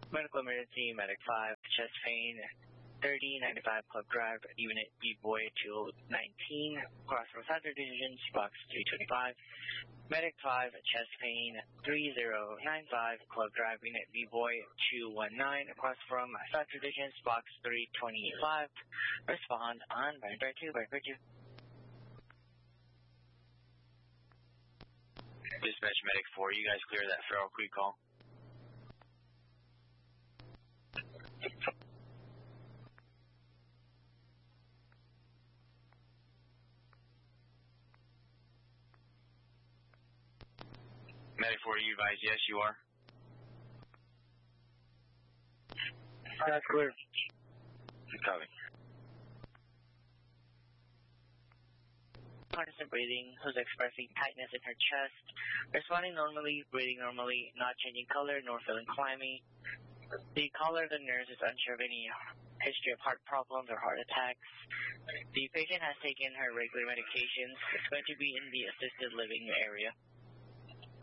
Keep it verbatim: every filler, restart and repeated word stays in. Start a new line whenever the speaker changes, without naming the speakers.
Medical emergency, Medic five, chest pain, thirty ninety-five Club Drive, unit B-Boy two nineteen, cross from Center Divisions, box three twenty-five. Medic five, chest pain, three zero nine five Club Drive, unit B-Boy two one nine, across from Center Divisions, box three twenty-five. Respond on Viper two, Viper two.
Dispatch Medic four, you guys clear that Feral Creek call? Medic four, you advise yes, you are?
Uh, that's clear.
Copy.
Constant breathing, who's expressing tightness in her chest, responding normally, breathing normally, not changing color nor feeling clammy. The caller, the nurse, is unsure of any history of heart problems or heart attacks. The patient has taken her regular medications. It's going to be in the assisted living area.